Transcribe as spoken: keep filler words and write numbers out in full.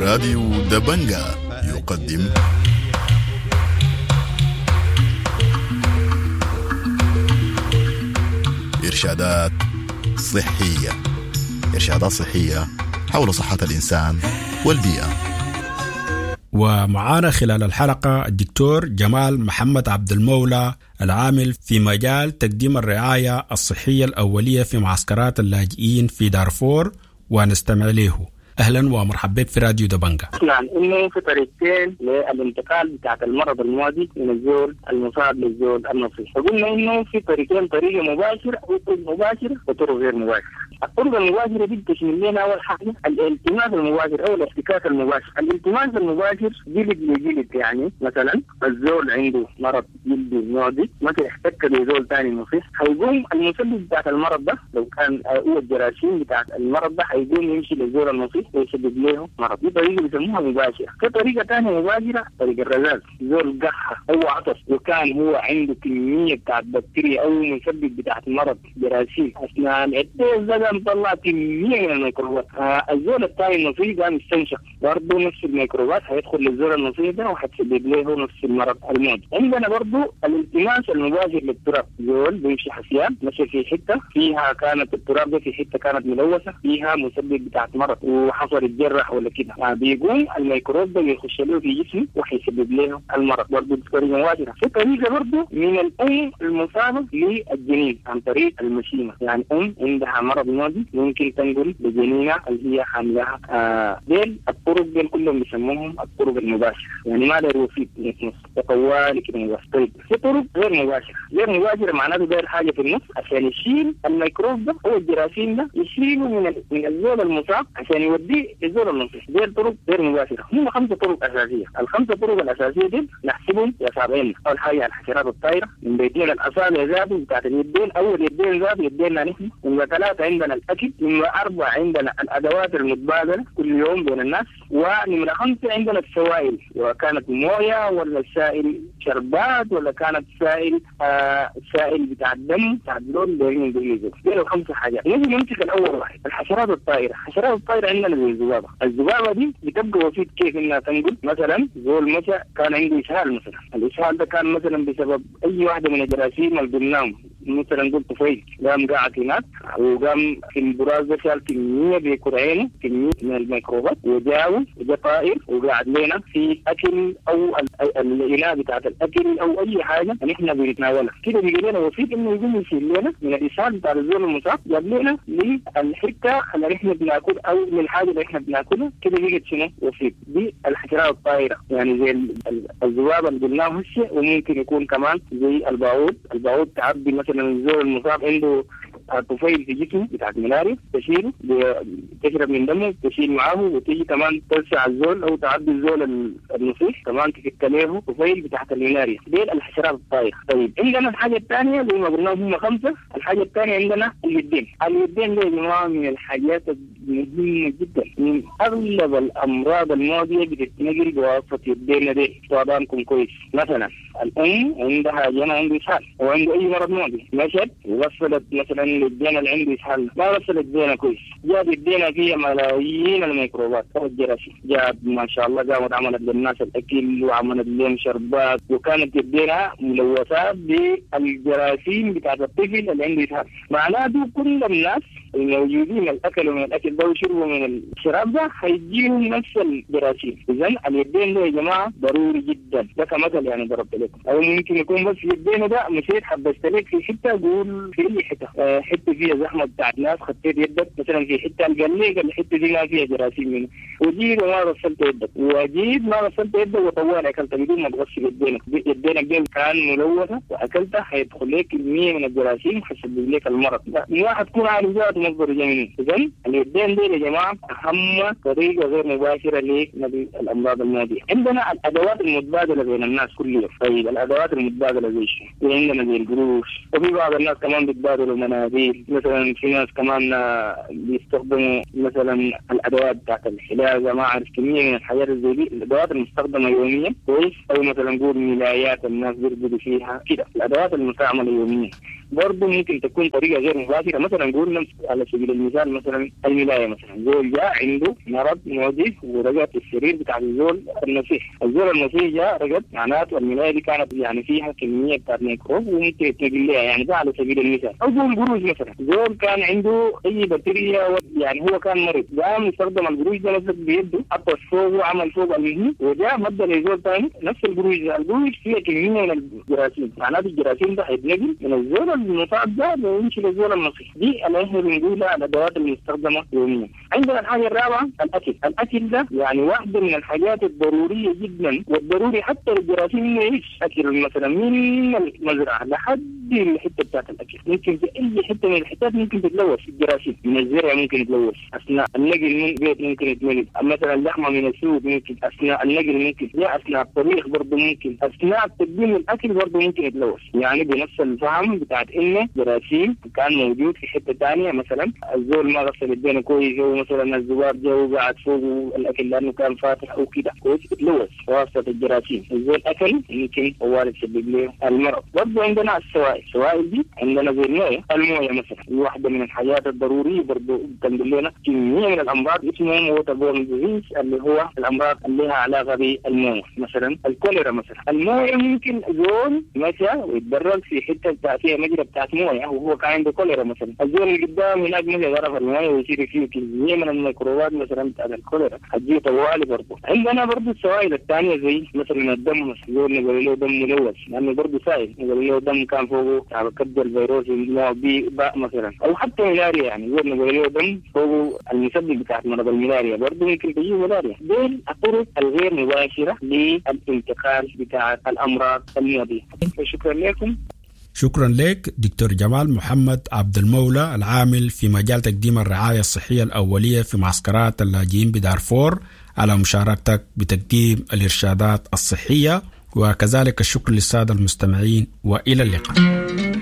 راديو دبنجا يقدم إرشادات صحية إرشادات صحية حول صحة الإنسان والبيئة. ومعانا خلال الحلقة الدكتور جمال محمد عبد المولى العامل في مجال تقديم الرعاية الصحية الأولية في معسكرات اللاجئين في دارفور، ونستمع له. أهلا ومرحبا بك في راديو دبنجا. نعم، إنه في طريقتين للانتقال بتاعت المرض المعدي من الزول المصاب للزول النصيح. فقلنا إنه في طريقين، طريقة مباشرة أو طرق مباشرة وطرق غير مباشرة. الطرق المباشرة دي بتشمل لنا أول حاجة الالتماس المباشر أو الاحتكاك المباشر. الالتماس المباشر جلد لجلد، يعني مثلا الزول عنده مرض جلدي معدي مثلا احتك بزول ثاني نصيح، هيقوم المسبب بتاعت المرض ده لو كان هو الجراثيم بتاعت المرض ده هيقوم يمشي للزول النصيح ويسبب له مرض. دي طريقة بيسموها مباشرة. في طريقة ثانية مباشرة، طريقة الرذاذ. زول قحة أو عطس وكان هو عنده كمية بتاعت بكتيريا أو مسبب بتاعت المرض جراثيم أثناء العطس ده مطلع كمية من الميكروبات. آه الزول الثاني النصيح قام يستنشق برضه نفس الميكروبات، هيدخل للزول النصيح ده وهتسبب له نفس المرض المعدي. عندنا برضه الالتماس المباشر للتراب. زول بيمشي حسيان مشي في حتة فيها كانت التراب ده في حتة كانت ملوثة فيها مسبب بتاعت مرض وحصل يتجرح ولا كده، آه بيقوم الميكروب ده بيخش له في جسمه وهيسبب له المرض. برضه بطريقة مباشرة. في طريقة برضه من الأم المصابة للجنين عن طريق المشيمة، يعني أم عندها مرض معدي ممكن تنقل لجنينها اللي هي حاملها. آه ديل الطرق ديل كلهم بيسموهم الطرق المباشرة، يعني ما له وسيط نص طوالي كده مباشر. طيب في طرق غير مباشرة. غير مباشرة معناته داير حاجة في النص عشان يشيل الميكروب ده أو الجراثيم ده، يشيله من ال... من الزول المصاب عشان يوديه للزول النصيح. ديل طرق غير مباشرة. هم خمسة طرق أساسية. الخمسة طرق الأساسية دي نحسبهم بأصابعنا. أول حاجة الحشرات الطايرة، من بيتين الأصابع ذاته بتاعت اليدين، أول يدين ذات يدينا نحن. من ثلاثة عندنا الأكل. نمرة أربعة عندنا الأدوات المتبادلة كل يوم بين الناس. ونمرة خمسة عندنا السوائل، وكانت موية ولا سائل شربات ولا كانت سائل آه سائل بتاع الدم بتاع اللون دايرين باليزو. دي الخمسة حاجات. نجي نمسك الأول واحد الحشرات الطائرة. الحشرات الطائرة عندنا زي الذبابة. الذبابة دي بتبقى وسيط كيف إنها تنقل. مثلا زول مشى كان عنده إسهال مثلا، الإسهال ده كان مثلا بسبب أي واحدة من الجراثيم اللي قلناهم، مثلا قلت طفيل قام قاعد هناك وقام في البراز ده شال كمية بيكر عينه كمية من الميكروبات وجاوز وجا طائر وقاعد لنا في أكل أو الإناء بتاعت الأكل أو أي حاجة نحن بنتناولها كده، بيجي لنا وسيط إنه يقوم يشيل لنا من الإسهال بتاع الزول المصاب جاب لنا للحتة اللي نحن بناكل أو من الحاجة اللي نحن بناكلها كده بيجي شنو وسيط. دي الحشرات الطائرة، يعني زي الذبابة اللي قلناه هسه، وممكن يكون كمان زي الباعوض. الباعوض تعبي مثلا الزول المصاب عنده طفيل في جسمه بتاعت ملاريا، تشيله تشرب من دمه تشيل معاه، وتيجي كمان تلسع الزول او تعدي الزول النصيح كمان تفك له طفيل بتاعت الملاريا. دي الحشرات الطائرة. طيب عندنا الحاجة الثانية زي ما قلنا هم خمسة. الحاجة الثانية عندنا اليدين. اليدين دي جماعة من الحاجات المهمة جدا. من اغلب الامراض المعدية بتتنقل بواسطة يدينا دي. طبعاًكم كويس. مثلا الام عندها جنى عنده اسهال وعنده اي مرض معدي، مشت ووصلت مثلا للدينا اللي عنده اسهال، ما وصلت الدينا كويس، جاب الدينا فيها ملايين الميكروبات او الجراثيم. جاب ما شاء الله قامت عملت للناس الاكل وعملت لهم شربات، وكانت الدينا ملوثة بالجراثيم بتاعت الطفل اللي عنده اسهال. معناته كل الناس الموجودين الاكل من الاكل ده وشربوا من الشراب ده هيجيهم نفس الجراثيم. اذا اليدين ده يا جماعه ضروري جدا. ده كمثل يعني ضربت لكم. او ممكن يكون بس يدين ده مشيت حبست لك في حته، قول في اي حته أه حته فيها زحمه بتاعت ناس، خطيت يدك مثلا في حته القليقه الحته دي ما فيها جراثيم منه، وجيت وما غسلت يدك، وجيت ما غسلت يدك وطوال اكلت بدون ما تغسل يدينك، يدينك دي كان ملوثه واكلتها هيدخل لك كميه من الجراثيم وهيسبب لك المرض. الواحد تكون عارف ذاته مصدر جميل. اذا اليدين دي يا جماعه اهم طريقه غير مباشره لنقل الامراض المعديه. عندنا الادوات المتبادله بين الناس كل يوم. طيب الادوات المتبادله زي شو؟ عندنا زي القروش، وفي بعض الناس كمان بيتبادلوا مناديل، مثلا في ناس كمان بيستخدموا مثلا الادوات بتاعت الحلاقه، ما اعرف كميه من الحاجات زي دي، الادوات المستخدمه يوميا كويس، او مثلا نقول ملايات الناس بيرقدوا فيها كده، الادوات المستعمله يوميا برضه ممكن تكون طريقة غير مباشرة. مثلا قلنا على سبيل المثال مثلا الملاية، مثلا زول جاء عنده مرض معدي ورقد في السرير بتاع الزول النصيح، الزول النصيح جاء رقد، معناته الملاية دي كانت يعني فيها كمية بتاعت ميكروب وممكن يتنقل لها، يعني ده على سبيل المثال. أو زول قروش مثلا، زول كان عنده أي بكتيريا يعني هو كان مريض، قام استخدم القروش ده مثلا بيده، حطه فوق وعمل فوق المهم وجاء مدى لزول ثاني نفس القروش ده، القروش فيها كمية من الجراثيم، معناته الجراثيم ده هيتنقل من الزول المصاب ده ويمشي للزول النصيح. دي اللي احنا بنقولها الادوات المستخدمه يوميا. عندنا الحاجه الرابعه الاكل، الاكل ده يعني واحده من الحاجات الضروريه جدا، والضروري حتى للجراثيم انه يعيش. اكل مثلا من المزرعه لحد الحته بتاعت الاكل، ممكن في اي حته من الحتات ممكن تتلوث الجراثيم، من الزرع ممكن يتلوث اثناء النقل من البيت، ممكن يتنقل مثلا اللحمه من السوق، ممكن اثناء النقل، ممكن يا اثناء الطبيخ برضه، ممكن اثناء تقديم الاكل برضه ممكن يتلوث، يعني بنفس الفهم بتاعت انه جراثيم كان موجود في حته ثانيه، مثلا الزول ما غسل يدينه كويس، او مثلا الذباب جا وقعد فوق الاكل لانه كان فاتح او كده كويس، يتلوث واسطه الجراثيم. الزول اكل يمكن طوال تسبب له المرض. برضه عندنا السوائل، السوائل دي عندنا زي المويه، المويه مثلا واحده من الحاجات الضروريه برضه تنقل لنا كميه من الامراض اسمها ووتربورن ديزيز، اللي هو الامراض اللي لها علاقه بالمويه، مثلا الكوليرا مثلا. المويه ممكن زول مشى ويتدرج في حته بتاع فيها مجرى بتاعت مويه وهو كان عنده كوليرا مثلا، الزول اللي قدام هناك مشى غرف المويه ويصير فيه كميه من الميكروبات مثلا بتاعت الكوليرا هتجي طوالي. برضه عندنا برضه السوائل الثانيه زي مثلا الدم، مثلا زول نقول له دم ملوث لانه برضه سائل، نقول له دم كان فوقه على قد الفيروس نوع بي باء مثلا، او حتى ملاريا، يعني زول نقول له دم فوقه المسبب بتاعت مرض الملاريا برضه ممكن تجي ملاريا. دول الطرق الغير مباشره للانتقال بتاع الامراض المعديه. شكرا لكم. شكرا لك دكتور جمال محمد عبد المولى، العامل في مجال تقديم الرعاية الصحية الأولية في معسكرات اللاجئين بدارفور، على مشاركتك بتقديم الإرشادات الصحية، وكذلك الشكر للسادة المستمعين، وإلى اللقاء.